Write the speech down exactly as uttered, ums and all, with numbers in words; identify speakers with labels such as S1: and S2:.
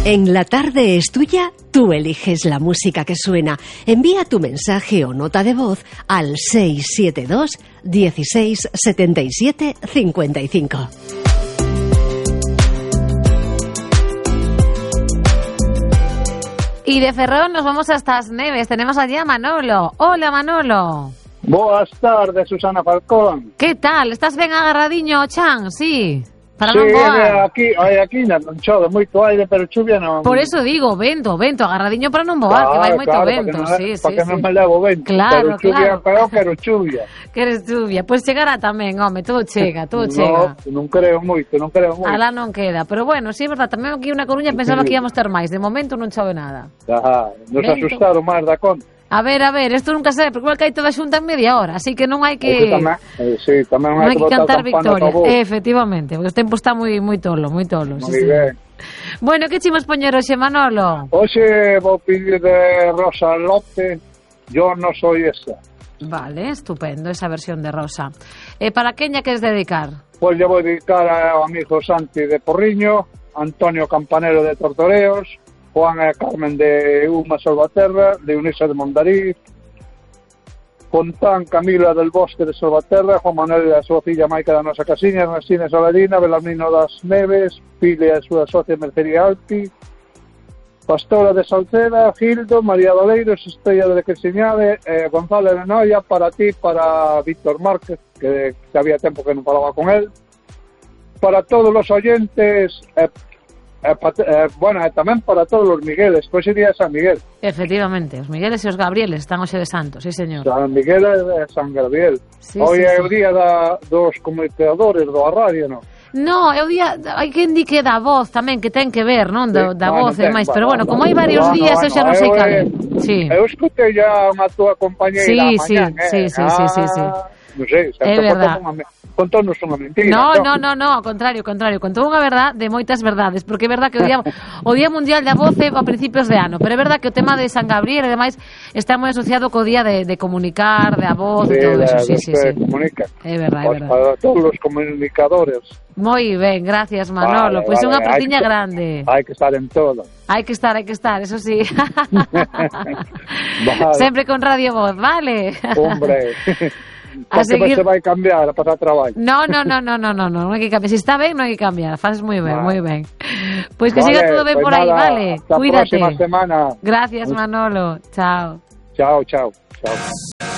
S1: En La Tarde es Tuya, tú eliges la música que suena. Envía tu mensaje o nota de voz al seis siete dos, dieciséis, setenta y siete, cincuenta y cinco.
S2: Y de Ferrol nos vamos hasta As Neves. Tenemos allí a Manolo. Hola, Manolo.
S3: Boas tardes, Susana Falcón.
S2: Que tal? Estás ben agarradiño, Chan? Sí. Para
S3: sí,
S2: non voar.
S3: aquí, aquí non chove moito aire, pero chuvia non.
S2: Por eso digo, vento, vento, agarradiño para non voar,
S3: claro,
S2: que vai moito
S3: claro,
S2: vento.
S3: Para
S2: sí,
S3: que, para
S2: sí,
S3: que
S2: sí.
S3: non me levo vento.
S2: Claro,
S3: pero chuvia,
S2: claro.
S3: Pero quero chuvia.
S2: Queres chuvia? Pois pues chegará tamén, home, todo chega, todo
S3: no,
S2: chega.
S3: Non creo moito, non creo moito.
S2: Alá non queda, pero bueno, sí, é verdad, tamén aquí na Coruña pensaba que íamos ter máis, de momento non chove nada.
S3: Ah, nos
S2: Vento.
S3: asustaron máis da conta.
S2: A ver, a ver, isto nunca sabe, porque igual cae toda xunta en media hora, así que non hai que...
S3: Eso tamén, eh, sí, tamén
S2: non
S3: hai
S2: hai
S3: que
S2: que cantar victoria,
S3: Eh,
S2: efectivamente, porque o tempo está moi moi tolo, moi tolo.
S3: Moi
S2: Sí, sí.
S3: ben.
S2: Bueno, que chimos poñer hoxe, Manolo?
S3: Hoxe vou pedir de Rosa Lope, Yo no soy esa.
S2: Vale, estupendo, esa versión de Rosa. Eh, para quen lle queres dedicar?
S3: Pois lle vou dedicar ao amigo Santi de Porriño, Antonio Campanero de Tortoreos, Juan e Carmen de Uma Salvaterra, de Unisa de Mondariz, Fontán Camila del Bosque de Salvaterra, Juan Manuel e a súa filla Maica da nosa casiña, Ernestina Saladina, Belarmino das Neves, Pile e a súa socia Mercería Alpi, Pastora de Salceda, Gildo, María Doleiros, Estrella de Cresiñade, eh, Gonzalo de Noia, para ti, para Víctor Márquez, que, que había tempo que non falaba con él, para todos os oyentes, eh, Eh, pa, eh, bueno, e tamén para todos os Migueles, pois sería San Miguel.
S2: Efectivamente, os Migueles e os Gabrieles están hoxe de santos, sí, señor.
S3: San Miguel e San Gabriel.
S2: Sí,
S3: Hoy
S2: sí,
S3: é
S2: sí.
S3: o día da, dos comunicadores do radio, non?
S2: No, é o día, hai quen di que da voz tamén, que ten que ver, non? Da,
S3: Sí,
S2: da
S3: bueno,
S2: voz e
S3: ten,
S2: máis,
S3: bueno,
S2: pero bueno, como hai
S3: bueno,
S2: varios
S3: bueno,
S2: días, eu xa non sei
S3: eu,
S2: cal é.
S3: eh,
S2: Sí.
S3: Eu escutei ya unha túa compañeira
S2: Sí,
S3: mañán,
S2: sí,
S3: eh?
S2: sí, sí, sí, sí, sí.
S3: Ah, non sei,
S2: É verdad.
S3: Contónos unha mentira.
S2: No, no,
S3: entón.
S2: no, no, ao contrario, ao contrario, contou unha verdad de moitas verdades, porque é verdad que o día, o día mundial da voz é a principios de ano, pero é verdad que o tema de San Gabriel e demais está moi asociado co día de, de comunicar, de a voz,
S3: Sí,
S2: de todo eso,
S3: de-
S2: sí,
S3: dos
S2: sí,
S3: que
S2: sí.
S3: comunican.
S2: É verdad, é
S3: Pois
S2: verdad.
S3: para todos os comunicadores.
S2: Moi ben, gracias, Manolo.
S3: Vale,
S2: Pois
S3: vale,
S2: unha
S3: hai
S2: partiña
S3: que-
S2: grande.
S3: Hai que estar en todo.
S2: Hai que estar, hai que estar, eso sí.
S3: Vale.
S2: Sempre con Radio Voz, vale?
S3: Hombre,
S2: A
S3: porque
S2: seguir-
S3: se vai cambiar a pasar traballo.
S2: No, no, no, no, no, no, no, non hai que cambiar. Se está ben, non hai que cambiar. Faces moi ben,
S3: Vale.
S2: moi ben. Pois que
S3: Vale,
S2: siga todo ben
S3: pues
S2: por aí,
S3: nada,
S2: vale?
S3: hasta a
S2: Cuídate.
S3: próxima semana.
S2: Gracias, Manolo. Chao.
S3: Chao, chao, chao.